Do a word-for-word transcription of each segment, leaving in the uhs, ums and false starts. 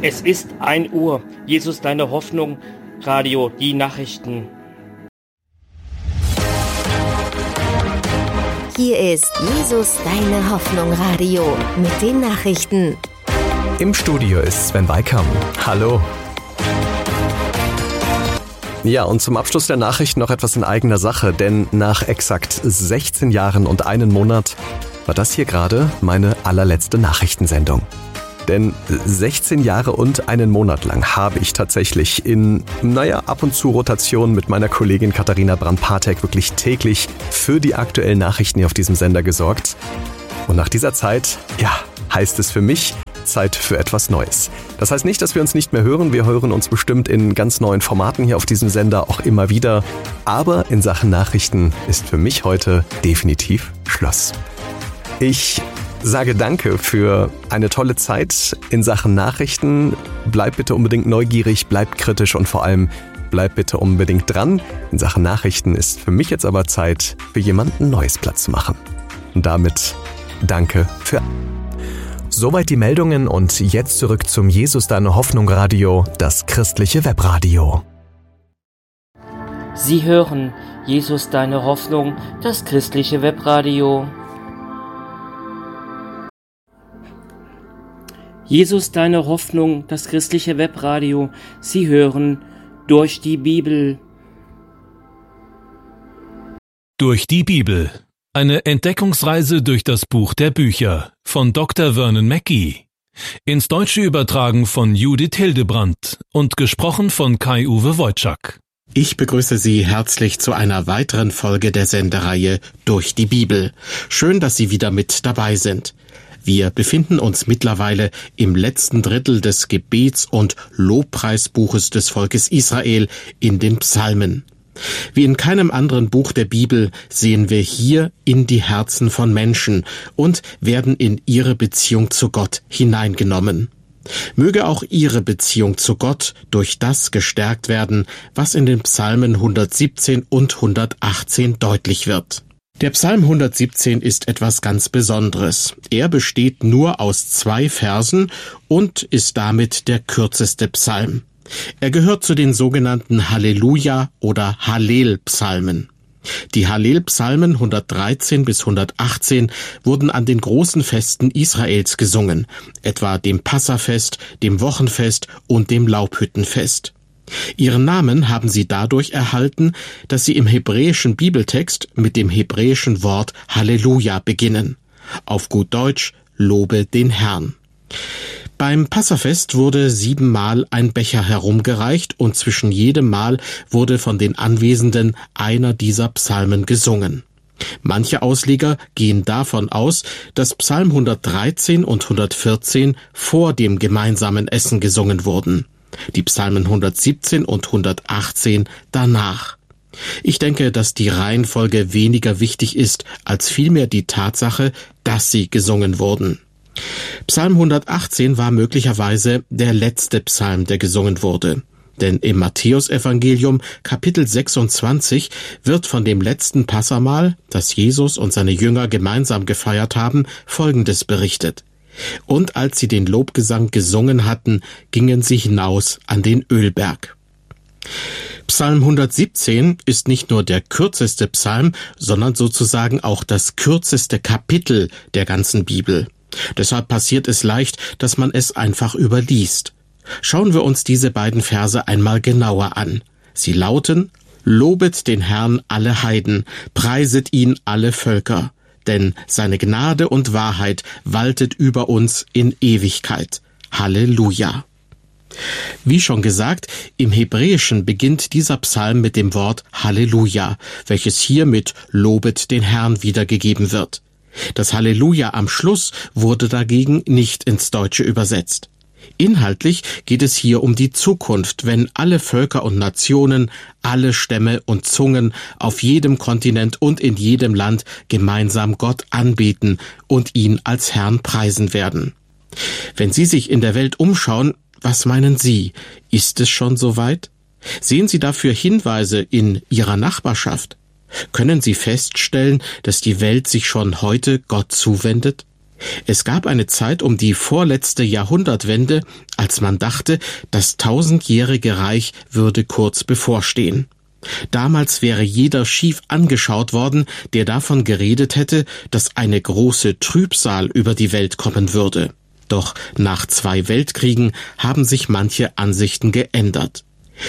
Es ist ein Uhr. Jesus, deine Hoffnung. Radio, die Nachrichten. Hier ist Jesus, deine Hoffnung. Radio mit den Nachrichten. Im Studio ist Sven Weikam. Hallo. Ja, und zum Abschluss der Nachrichten noch etwas in eigener Sache, denn nach exakt sechzehn Jahren und einem Monat war das hier gerade meine allerletzte Nachrichtensendung. Denn sechzehn Jahre und einen Monat lang habe ich tatsächlich in, naja, ab und zu Rotation mit meiner Kollegin Katharina Brandt-Patek wirklich täglich für die aktuellen Nachrichten hier auf diesem Sender gesorgt. Und nach dieser Zeit, ja, heißt es für mich, Zeit für etwas Neues. Das heißt nicht, dass wir uns nicht mehr hören. Wir hören uns bestimmt in ganz neuen Formaten hier auf diesem Sender auch immer wieder. Aber in Sachen Nachrichten ist für mich heute definitiv Schluss. Ich sage danke für eine tolle Zeit in Sachen Nachrichten. Bleibt bitte unbedingt neugierig, bleibt kritisch und vor allem bleibt bitte unbedingt dran. In Sachen Nachrichten ist für mich jetzt aber Zeit, für jemanden Neues Platz zu machen. Und damit danke für... Soweit die Meldungen und jetzt zurück zum Jesus, deine Hoffnung Radio, das christliche Webradio. Sie hören Jesus, deine Hoffnung, das christliche Webradio. Jesus, deine Hoffnung, das christliche Webradio. Sie hören durch die Bibel. Durch die Bibel. Eine Entdeckungsreise durch das Buch der Bücher von Doktor Vernon Mackey. Ins Deutsche übertragen von Judith Hildebrandt und gesprochen von Kai-Uwe Wojczak. Ich begrüße Sie herzlich zu einer weiteren Folge der Sendereihe Durch die Bibel. Schön, dass Sie wieder mit dabei sind. Wir befinden uns mittlerweile im letzten Drittel des Gebets- und Lobpreisbuches des Volkes Israel in den Psalmen. Wie in keinem anderen Buch der Bibel sehen wir hier in die Herzen von Menschen und werden in ihre Beziehung zu Gott hineingenommen. Möge auch Ihre Beziehung zu Gott durch das gestärkt werden, was in den Psalmen hundertsiebzehn und hundertachtzehn deutlich wird. Der Psalm hundertsiebzehn ist etwas ganz Besonderes. Er besteht nur aus zwei Versen und ist damit der kürzeste Psalm. Er gehört zu den sogenannten Halleluja- oder Hallel-Psalmen. Die Hallel-Psalmen hundertdreizehn bis hundertachtzehn wurden an den großen Festen Israels gesungen, etwa dem Passafest, dem Wochenfest und dem Laubhüttenfest. Ihren Namen haben sie dadurch erhalten, dass sie im hebräischen Bibeltext mit dem hebräischen Wort Halleluja beginnen. Auf gut Deutsch, lobe den Herrn. Beim Passafest wurde siebenmal ein Becher herumgereicht und zwischen jedem Mal wurde von den Anwesenden einer dieser Psalmen gesungen. Manche Ausleger gehen davon aus, dass Psalm hundertdreizehn und hundertvierzehn vor dem gemeinsamen Essen gesungen wurden, die Psalmen hundertsiebzehn und hundertachtzehn danach. Ich denke, dass die Reihenfolge weniger wichtig ist, als vielmehr die Tatsache, dass sie gesungen wurden. Psalm hundertachtzehn war möglicherweise der letzte Psalm, der gesungen wurde. Denn im Matthäusevangelium Kapitel sechsundzwanzig wird von dem letzten Passamahl, das Jesus und seine Jünger gemeinsam gefeiert haben, Folgendes berichtet. Und als sie den Lobgesang gesungen hatten, gingen sie hinaus an den Ölberg. Psalm hundertsiebzehn ist nicht nur der kürzeste Psalm, sondern sozusagen auch das kürzeste Kapitel der ganzen Bibel. Deshalb passiert es leicht, dass man es einfach überliest. Schauen wir uns diese beiden Verse einmal genauer an. Sie lauten: Lobet den Herrn alle Heiden, preiset ihn alle Völker, denn seine Gnade und Wahrheit waltet über uns in Ewigkeit. Halleluja. Wie schon gesagt, im Hebräischen beginnt dieser Psalm mit dem Wort Halleluja, welches hier mit Lobet den Herrn wiedergegeben wird. Das Halleluja am Schluss wurde dagegen nicht ins Deutsche übersetzt. Inhaltlich geht es hier um die Zukunft, wenn alle Völker und Nationen, alle Stämme und Zungen auf jedem Kontinent und in jedem Land gemeinsam Gott anbeten und ihn als Herrn preisen werden. Wenn Sie sich in der Welt umschauen, was meinen Sie? Ist es schon soweit? Sehen Sie dafür Hinweise in Ihrer Nachbarschaft? Können Sie feststellen, dass die Welt sich schon heute Gott zuwendet? Es gab eine Zeit um die vorletzte Jahrhundertwende, als man dachte, das tausendjährige Reich würde kurz bevorstehen. Damals wäre jeder schief angeschaut worden, der davon geredet hätte, dass eine große Trübsal über die Welt kommen würde. Doch nach zwei Weltkriegen haben sich manche Ansichten geändert.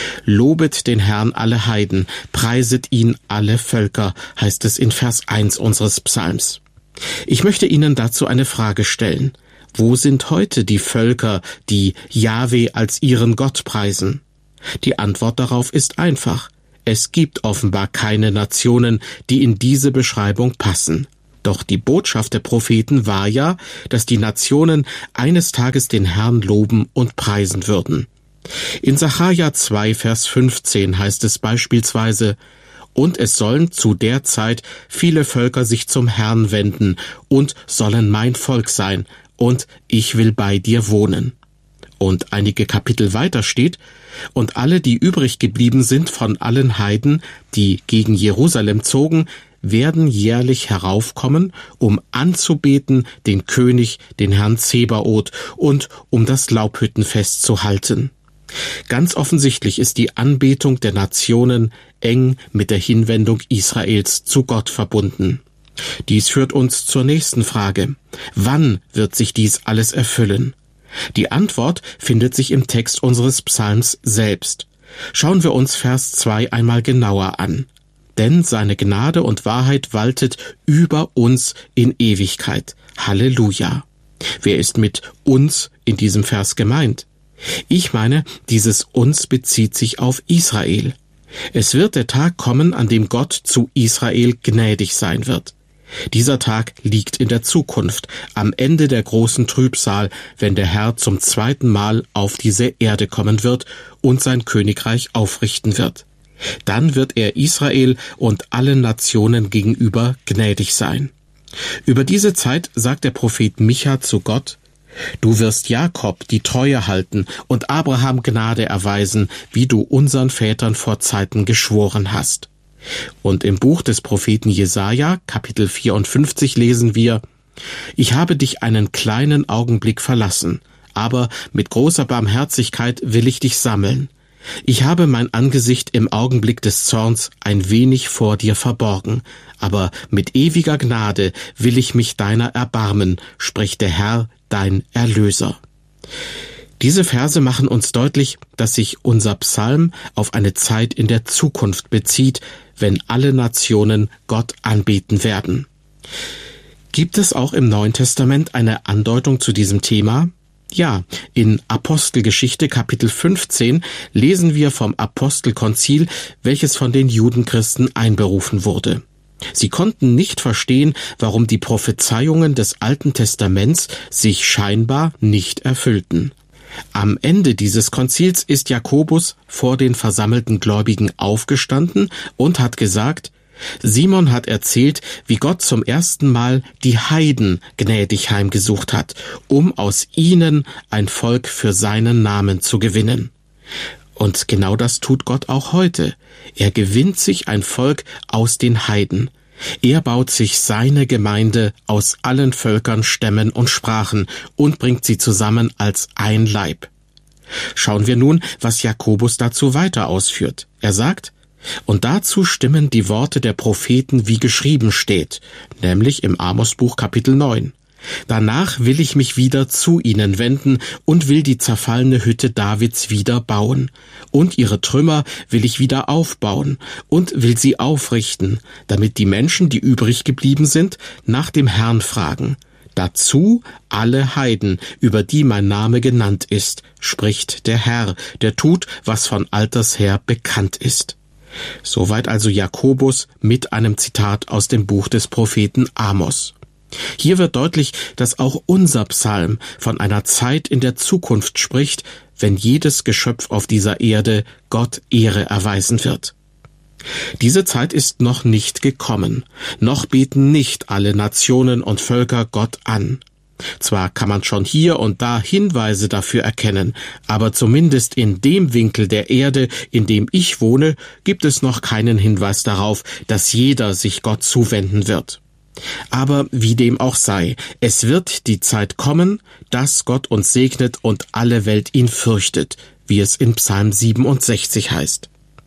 Lobet den Herrn alle Heiden, preiset ihn alle Völker, heißt es in Vers eins unseres Psalms. Ich möchte Ihnen dazu eine Frage stellen. Wo sind heute die Völker, die Jahwe als ihren Gott preisen? Die Antwort darauf ist einfach. Es gibt offenbar keine Nationen, die in diese Beschreibung passen. Doch die Botschaft der Propheten war ja, dass die Nationen eines Tages den Herrn loben und preisen würden. In Sacharja zwei, Vers fünfzehn heißt es beispielsweise: Und es sollen zu der Zeit viele Völker sich zum Herrn wenden und sollen mein Volk sein, und ich will bei dir wohnen. Und einige Kapitel weiter steht: Und alle, die übrig geblieben sind von allen Heiden, die gegen Jerusalem zogen, werden jährlich heraufkommen, um anzubeten den König, den Herrn Zebaoth, und um das Laubhüttenfest zu halten. Ganz offensichtlich ist die Anbetung der Nationen eng mit der Hinwendung Israels zu Gott verbunden. Dies führt uns zur nächsten Frage. Wann wird sich dies alles erfüllen? Die Antwort findet sich im Text unseres Psalms selbst. Schauen wir uns Vers zwei einmal genauer an. Denn seine Gnade und Wahrheit waltet über uns in Ewigkeit. Halleluja. Wer ist mit uns in diesem Vers gemeint? Ich meine, dieses uns bezieht sich auf Israel. Es wird der Tag kommen, an dem Gott zu Israel gnädig sein wird. Dieser Tag liegt in der Zukunft, am Ende der großen Trübsal, wenn der Herr zum zweiten Mal auf diese Erde kommen wird und sein Königreich aufrichten wird. Dann wird er Israel und allen Nationen gegenüber gnädig sein. Über diese Zeit sagt der Prophet Micha zu Gott: Du wirst Jakob die Treue halten und Abraham Gnade erweisen, wie du unseren Vätern vor Zeiten geschworen hast. Und im Buch des Propheten Jesaja, Kapitel vierundfünfzig, lesen wir: Ich habe dich einen kleinen Augenblick verlassen, aber mit großer Barmherzigkeit will ich dich sammeln. Ich habe mein Angesicht im Augenblick des Zorns ein wenig vor dir verborgen, aber mit ewiger Gnade will ich mich deiner erbarmen, spricht der Herr, dein Erlöser. Diese Verse machen uns deutlich, dass sich unser Psalm auf eine Zeit in der Zukunft bezieht, wenn alle Nationen Gott anbeten werden. Gibt es auch im Neuen Testament eine Andeutung zu diesem Thema? Ja, in Apostelgeschichte Kapitel fünfzehn lesen wir vom Apostelkonzil, welches von den Judenchristen einberufen wurde. Sie konnten nicht verstehen, warum die Prophezeiungen des Alten Testaments sich scheinbar nicht erfüllten. Am Ende dieses Konzils ist Jakobus vor den versammelten Gläubigen aufgestanden und hat gesagt: Simon hat erzählt, wie Gott zum ersten Mal die Heiden gnädig heimgesucht hat, um aus ihnen ein Volk für seinen Namen zu gewinnen. Und genau das tut Gott auch heute. Er gewinnt sich ein Volk aus den Heiden. Er baut sich seine Gemeinde aus allen Völkern, Stämmen und Sprachen und bringt sie zusammen als ein Leib. Schauen wir nun, was Jakobus dazu weiter ausführt. Er sagt: Und dazu stimmen die Worte der Propheten, wie geschrieben steht, nämlich im Amosbuch Kapitel neun. Danach will ich mich wieder zu ihnen wenden und will die zerfallene Hütte Davids wieder bauen. Und ihre Trümmer will ich wieder aufbauen und will sie aufrichten, damit die Menschen, die übrig geblieben sind, nach dem Herrn fragen. Dazu alle Heiden, über die mein Name genannt ist, spricht der Herr, der tut, was von alters her bekannt ist. Soweit also Jakobus mit einem Zitat aus dem Buch des Propheten Amos. Hier wird deutlich, dass auch unser Psalm von einer Zeit in der Zukunft spricht, wenn jedes Geschöpf auf dieser Erde Gott Ehre erweisen wird. Diese Zeit ist noch nicht gekommen, noch beten nicht alle Nationen und Völker Gott an. Zwar kann man schon hier und da Hinweise dafür erkennen, aber zumindest in dem Winkel der Erde, in dem ich wohne, gibt es noch keinen Hinweis darauf, dass jeder sich Gott zuwenden wird. Aber wie dem auch sei, es wird die Zeit kommen, dass Gott uns segnet und alle Welt ihn fürchtet, wie es in Psalm siebenundsechzig heißt.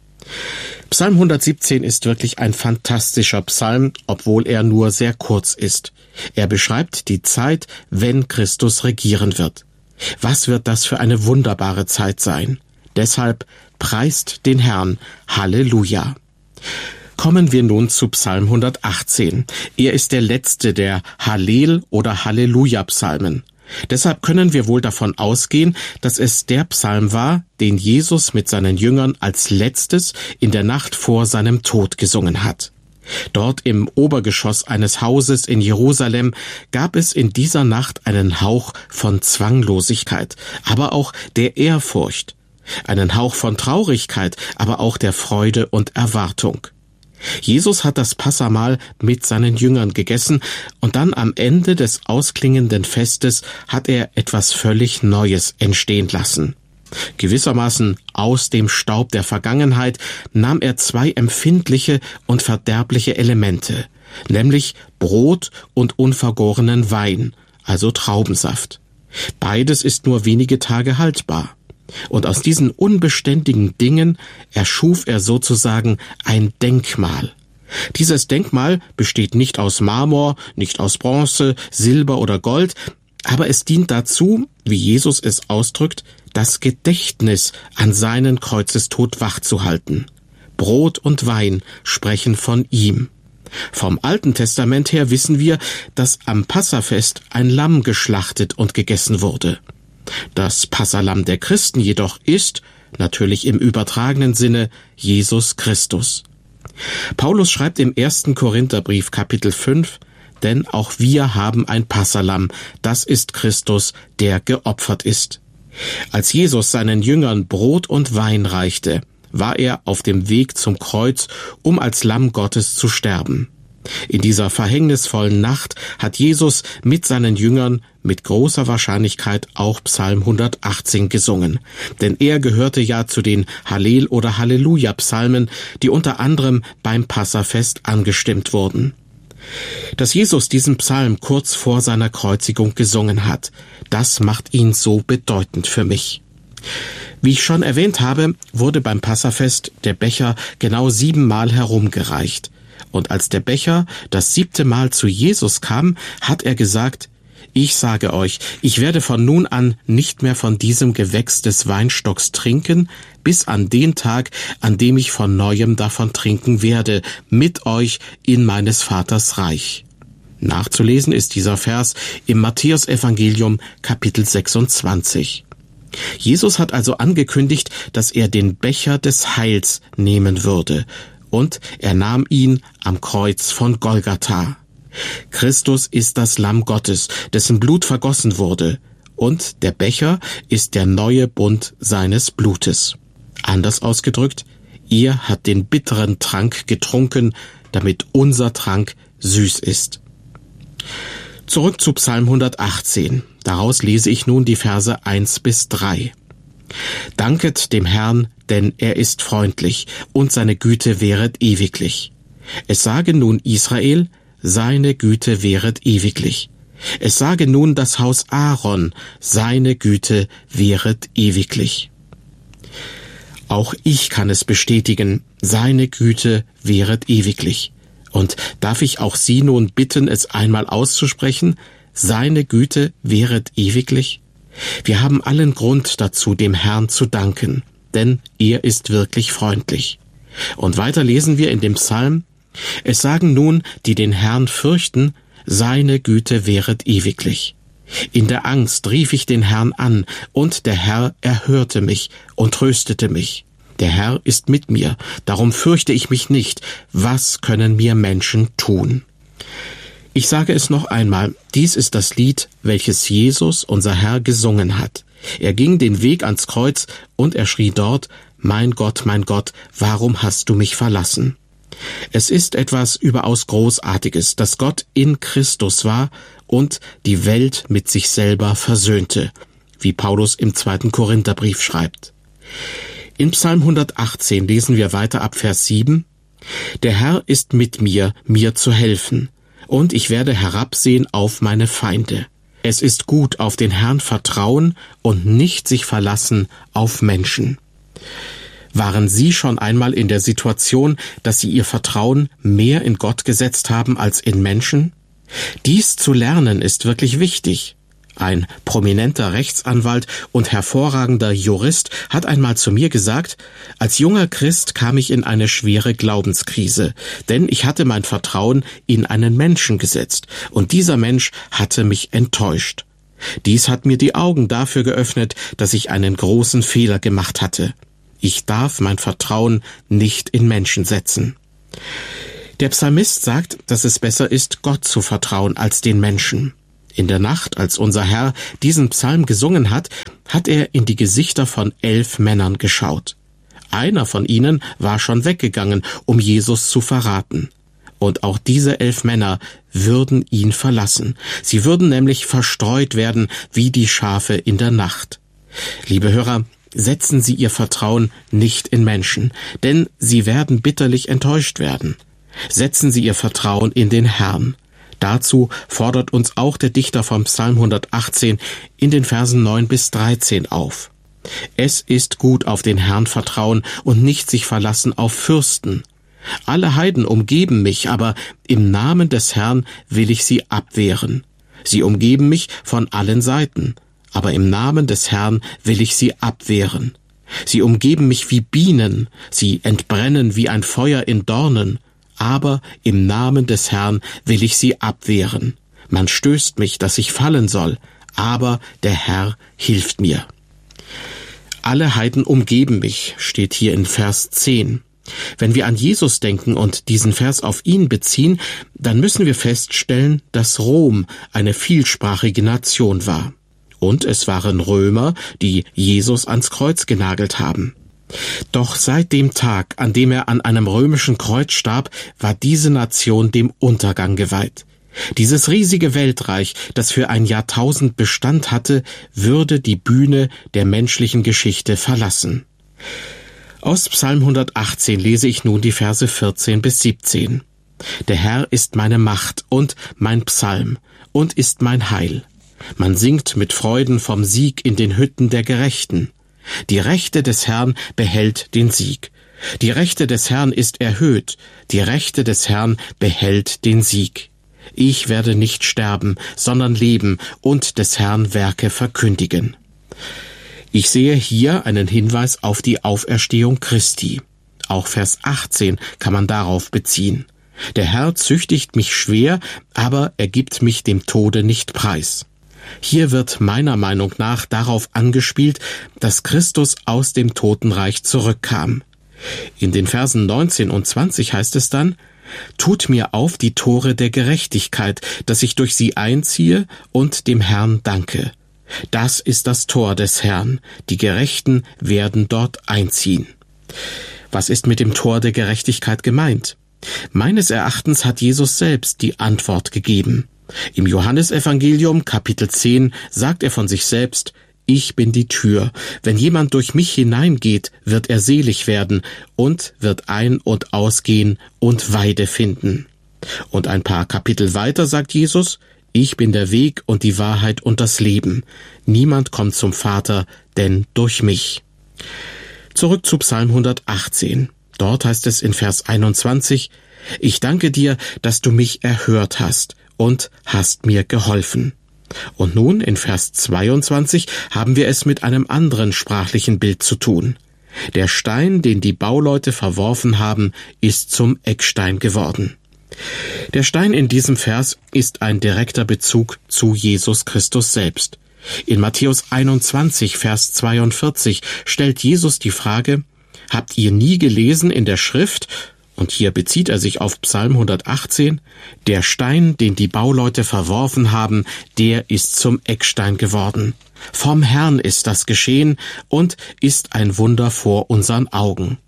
Psalm hundertsiebzehn ist wirklich ein fantastischer Psalm, obwohl er nur sehr kurz ist. Er beschreibt die Zeit, wenn Christus regieren wird. Was wird das für eine wunderbare Zeit sein? Deshalb preist den Herrn. Halleluja. Kommen wir nun zu Psalm hundertachtzehn. Er ist der letzte der Hallel- oder Halleluja-Psalmen. Deshalb können wir wohl davon ausgehen, dass es der Psalm war, den Jesus mit seinen Jüngern als letztes in der Nacht vor seinem Tod gesungen hat. Dort im Obergeschoss eines Hauses in Jerusalem gab es in dieser Nacht einen Hauch von Zwanglosigkeit, aber auch der Ehrfurcht, einen Hauch von Traurigkeit, aber auch der Freude und Erwartung. Jesus hat das Passahmahl mit seinen Jüngern gegessen und dann am Ende des ausklingenden Festes hat er etwas völlig Neues entstehen lassen. Gewissermaßen aus dem Staub der Vergangenheit nahm er zwei empfindliche und verderbliche Elemente, nämlich Brot und unvergorenen Wein, also Traubensaft. Beides ist nur wenige Tage haltbar. Und aus diesen unbeständigen Dingen erschuf er sozusagen ein Denkmal. Dieses Denkmal besteht nicht aus Marmor, nicht aus Bronze, Silber oder Gold, aber es dient dazu, wie Jesus es ausdrückt, das Gedächtnis an seinen Kreuzestod wachzuhalten. Brot und Wein sprechen von ihm. Vom Alten Testament her wissen wir, dass am Passafest ein Lamm geschlachtet und gegessen wurde. Das Passalamm der Christen jedoch ist, natürlich im übertragenen Sinne, Jesus Christus. Paulus schreibt im ersten Korintherbrief Kapitel fünf, denn auch wir haben ein Passalamm, das ist Christus, der geopfert ist. Als Jesus seinen Jüngern Brot und Wein reichte, war er auf dem Weg zum Kreuz, um als Lamm Gottes zu sterben. In dieser verhängnisvollen Nacht hat Jesus mit seinen Jüngern mit großer Wahrscheinlichkeit auch Psalm hundertachtzehn gesungen, denn er gehörte ja zu den Hallel- oder Halleluja-Psalmen, die unter anderem beim Passafest angestimmt wurden. Dass Jesus diesen Psalm kurz vor seiner Kreuzigung gesungen hat, das macht ihn so bedeutend für mich. Wie ich schon erwähnt habe, wurde beim Passafest der Becher genau siebenmal herumgereicht. Und als der Becher das siebte Mal zu Jesus kam, hat er gesagt, ich sage euch, ich werde von nun an nicht mehr von diesem Gewächs des Weinstocks trinken, bis an den Tag, an dem ich von Neuem davon trinken werde, mit euch in meines Vaters Reich. Nachzulesen ist dieser Vers im Matthäusevangelium Kapitel sechsundzwanzig. Jesus hat also angekündigt, dass er den Becher des Heils nehmen würde, und er nahm ihn am Kreuz von Golgatha. Christus ist das Lamm Gottes, dessen Blut vergossen wurde, und der Becher ist der neue Bund seines Blutes. Anders ausgedrückt, er hat den bitteren Trank getrunken, damit unser Trank süß ist. Zurück zu Psalm hundertachtzehn. Daraus lese ich nun die Verse eins bis drei. Danket dem Herrn, denn er ist freundlich, und seine Güte währet ewiglich. Es sage nun Israel, seine Güte währet ewiglich. Es sage nun das Haus Aaron, seine Güte währet ewiglich. Auch ich kann es bestätigen, seine Güte währet ewiglich. Und darf ich auch Sie nun bitten, es einmal auszusprechen? Seine Güte währet ewiglich? Wir haben allen Grund dazu, dem Herrn zu danken, denn er ist wirklich freundlich. Und weiter lesen wir in dem Psalm, es sagen nun, die den Herrn fürchten, seine Güte währet ewiglich. In der Angst rief ich den Herrn an, und der Herr erhörte mich und tröstete mich. Der Herr ist mit mir, darum fürchte ich mich nicht. Was können mir Menschen tun? Ich sage es noch einmal, dies ist das Lied, welches Jesus, unser Herr, gesungen hat. Er ging den Weg ans Kreuz und er schrie dort, mein Gott, mein Gott, warum hast du mich verlassen? Es ist etwas überaus Großartiges, dass Gott in Christus war und die Welt mit sich selber versöhnte, wie Paulus im zweiten Korintherbrief schreibt. In Psalm hundertachtzehn lesen wir weiter ab Vers sieben, Der Herr ist mit mir, mir zu helfen. und ich werde herabsehen auf meine Feinde. Es ist gut, auf den Herrn vertrauen und nicht sich verlassen auf Menschen. Waren Sie schon einmal in der Situation, dass Sie Ihr Vertrauen mehr in Gott gesetzt haben als in Menschen? Dies zu lernen ist wirklich wichtig. Ein prominenter Rechtsanwalt und hervorragender Jurist hat einmal zu mir gesagt, als junger Christ kam ich in eine schwere Glaubenskrise, denn ich hatte mein Vertrauen in einen Menschen gesetzt, und dieser Mensch hatte mich enttäuscht. Dies hat mir die Augen dafür geöffnet, dass ich einen großen Fehler gemacht hatte. Ich darf mein Vertrauen nicht in Menschen setzen. Der Psalmist sagt, dass es besser ist, Gott zu vertrauen als den Menschen. In der Nacht, als unser Herr diesen Psalm gesungen hat, hat er in die Gesichter von elf Männern geschaut. Einer von ihnen war schon weggegangen, um Jesus zu verraten. Und auch diese elf Männer würden ihn verlassen. Sie würden nämlich verstreut werden wie die Schafe in der Nacht. Liebe Hörer, setzen Sie Ihr Vertrauen nicht in Menschen, denn Sie werden bitterlich enttäuscht werden. Setzen Sie Ihr Vertrauen in den Herrn. Dazu fordert uns auch der Dichter vom Psalm hundertachtzehn in den Versen neun bis dreizehn auf. Es ist gut, auf den Herrn vertrauen und nicht sich verlassen auf Fürsten. Alle Heiden umgeben mich, aber im Namen des Herrn will ich sie abwehren. Sie umgeben mich von allen Seiten, aber im Namen des Herrn will ich sie abwehren. Sie umgeben mich wie Bienen, sie entbrennen wie ein Feuer in Dornen, aber im Namen des Herrn will ich sie abwehren. Man stößt mich, dass ich fallen soll, aber der Herr hilft mir. Alle Heiden umgeben mich, steht hier in Vers zehn. Wenn wir an Jesus denken und diesen Vers auf ihn beziehen, dann müssen wir feststellen, dass Rom eine vielsprachige Nation war. Und es waren Römer, die Jesus ans Kreuz genagelt haben. Doch seit dem Tag, an dem er an einem römischen Kreuz starb, war diese Nation dem Untergang geweiht. Dieses riesige Weltreich, das für ein Jahrtausend Bestand hatte, würde die Bühne der menschlichen Geschichte verlassen. Aus Psalm hundertachtzehn lese ich nun die Verse vierzehn bis siebzehn. Der Herr ist meine Macht und mein Psalm und ist mein Heil. Man singt mit Freuden vom Sieg in den Hütten der Gerechten. Die Rechte des Herrn behält den Sieg. Die Rechte des Herrn ist erhöht. Die Rechte des Herrn behält den Sieg. Ich werde nicht sterben, sondern leben und des Herrn Werke verkündigen. Ich sehe hier einen Hinweis auf die Auferstehung Christi. Auch Vers achtzehn kann man darauf beziehen. Der Herr züchtigt mich schwer, aber er gibt mich dem Tode nicht preis. Hier wird meiner Meinung nach darauf angespielt, dass Christus aus dem Totenreich zurückkam. In den Versen neunzehn und zwanzig heißt es dann, »Tut mir auf die Tore der Gerechtigkeit, dass ich durch sie einziehe und dem Herrn danke. Das ist das Tor des Herrn, die Gerechten werden dort einziehen.« Was ist mit dem Tor der Gerechtigkeit gemeint? Meines Erachtens hat Jesus selbst die Antwort gegeben. Im Johannesevangelium Kapitel zehn sagt er von sich selbst, »Ich bin die Tür. Wenn jemand durch mich hineingeht, wird er selig werden und wird ein- und ausgehen und Weide finden.« Und ein paar Kapitel weiter sagt Jesus, »Ich bin der Weg und die Wahrheit und das Leben. Niemand kommt zum Vater, denn durch mich.« Zurück zu Psalm hundertachtzehn. Dort heißt es in Vers einundzwanzig, »Ich danke dir, dass du mich erhört hast und hast mir geholfen.« Und nun in Vers zweiundzwanzig haben wir es mit einem anderen sprachlichen Bild zu tun. Der Stein, den die Bauleute verworfen haben, ist zum Eckstein geworden. Der Stein in diesem Vers ist ein direkter Bezug zu Jesus Christus selbst. In Matthäus einundzwanzig, Vers zweiundvierzig stellt Jesus die Frage, »Habt ihr nie gelesen in der Schrift«, und hier bezieht er sich auf Psalm hundertachtzehn, »Der Stein, den die Bauleute verworfen haben, der ist zum Eckstein geworden. Vom Herrn ist das geschehen und ist ein Wunder vor unseren Augen.«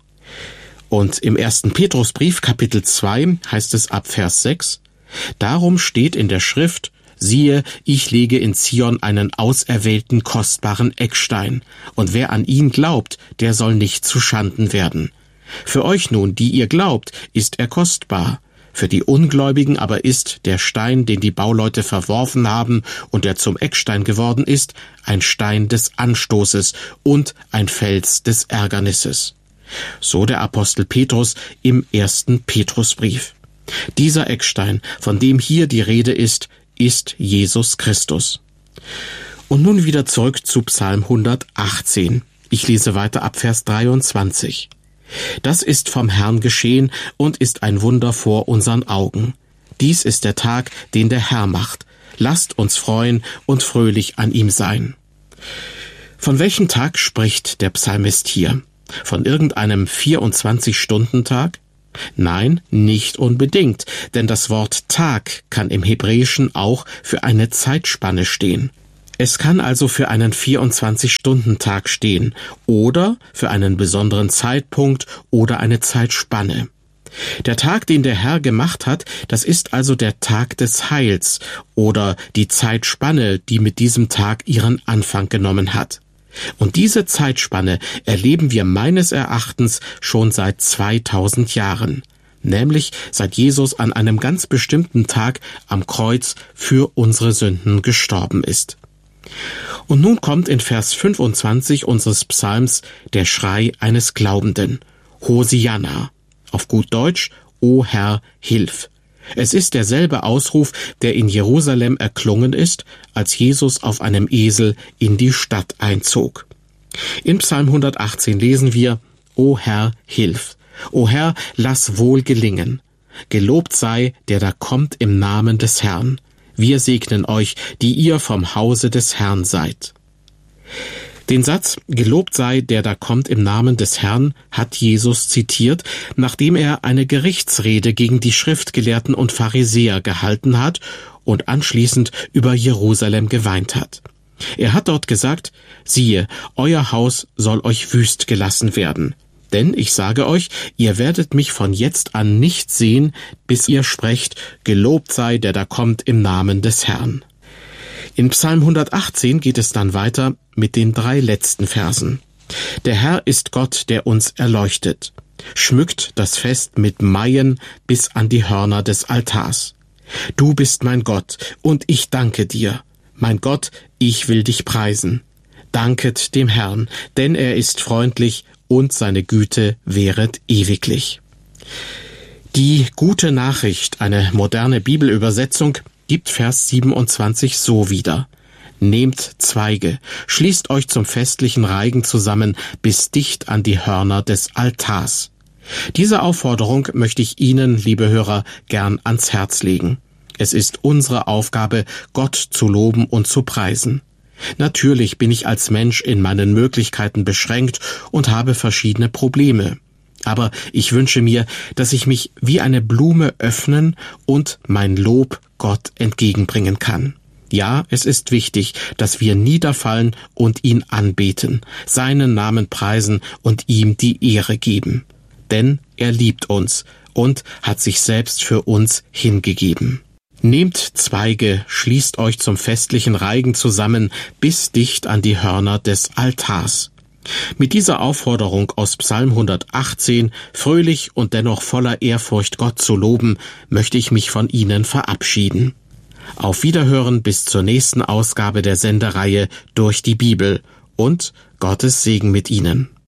Und im ersten Petrusbrief, Kapitel zwei, heißt es ab Vers sechs, »Darum steht in der Schrift, siehe, ich lege in Zion einen auserwählten, kostbaren Eckstein, und wer an ihn glaubt, der soll nicht zu Schanden werden. Für euch nun, die ihr glaubt, ist er kostbar. Für die Ungläubigen aber ist der Stein, den die Bauleute verworfen haben und der zum Eckstein geworden ist, ein Stein des Anstoßes und ein Fels des Ärgernisses. So der Apostel Petrus im ersten Petrusbrief. Dieser Eckstein, von dem hier die Rede ist, ist Jesus Christus. Und nun wieder zurück zu Psalm hundertachtzehn. Ich lese weiter ab Vers dreiundzwanzig. Das ist vom Herrn geschehen und ist ein Wunder vor unseren Augen. Dies ist der Tag, den der Herr macht. Lasst uns freuen und fröhlich an ihm sein. Von welchem Tag spricht der Psalmist hier? Von irgendeinem vierundzwanzig-Stunden-Tag? Nein, nicht unbedingt, denn das Wort Tag kann im Hebräischen auch für eine Zeitspanne stehen. Es kann also für einen vierundzwanzig-Stunden-Tag stehen oder für einen besonderen Zeitpunkt oder eine Zeitspanne. Der Tag, den der Herr gemacht hat, das ist also der Tag des Heils oder die Zeitspanne, die mit diesem Tag ihren Anfang genommen hat. Und diese Zeitspanne erleben wir meines Erachtens schon seit zweitausend Jahren, nämlich seit Jesus an einem ganz bestimmten Tag am Kreuz für unsere Sünden gestorben ist. Und nun kommt in Vers fünfundzwanzig unseres Psalms der Schrei eines Glaubenden. Hosianna. Auf gut Deutsch, O Herr, hilf. Es ist derselbe Ausruf, der in Jerusalem erklungen ist, als Jesus auf einem Esel in die Stadt einzog. In Psalm hundertachtzehn lesen wir, O Herr, hilf. O Herr, lass wohl gelingen. Gelobt sei, der da kommt im Namen des Herrn. Wir segnen euch, die ihr vom Hause des Herrn seid. Den Satz, gelobt sei, der da kommt im Namen des Herrn, hat Jesus zitiert, nachdem er eine Gerichtsrede gegen die Schriftgelehrten und Pharisäer gehalten hat und anschließend über Jerusalem geweint hat. Er hat dort gesagt, siehe, euer Haus soll euch wüst gelassen werden. Denn ich sage euch, ihr werdet mich von jetzt an nicht sehen, bis ihr sprecht, gelobt sei, der da kommt im Namen des Herrn. In Psalm hundertachtzehn geht es dann weiter mit den drei letzten Versen. Der Herr ist Gott, der uns erleuchtet, schmückt das Fest mit Maien bis an die Hörner des Altars. Du bist mein Gott, und ich danke dir. Mein Gott, ich will dich preisen. Danket dem Herrn, denn er ist freundlich und seine Güte währet ewiglich. Die gute Nachricht, eine moderne Bibelübersetzung, gibt Vers siebenundzwanzig so wieder. Nehmt Zweige, schließt euch zum festlichen Reigen zusammen, bis dicht an die Hörner des Altars. Diese Aufforderung möchte ich Ihnen, liebe Hörer, gern ans Herz legen. Es ist unsere Aufgabe, Gott zu loben und zu preisen. Natürlich bin ich als Mensch in meinen Möglichkeiten beschränkt und habe verschiedene Probleme. Aber ich wünsche mir, dass ich mich wie eine Blume öffnen und mein Lob Gott entgegenbringen kann. Ja, es ist wichtig, dass wir niederfallen und ihn anbeten, seinen Namen preisen und ihm die Ehre geben. Denn er liebt uns und hat sich selbst für uns hingegeben. Nehmt Zweige, schließt euch zum festlichen Reigen zusammen, bis dicht an die Hörner des Altars. Mit dieser Aufforderung aus Psalm hundertachtzehn, fröhlich und dennoch voller Ehrfurcht Gott zu loben, möchte ich mich von Ihnen verabschieden. Auf Wiederhören bis zur nächsten Ausgabe der Sendereihe Durch die Bibel und Gottes Segen mit Ihnen.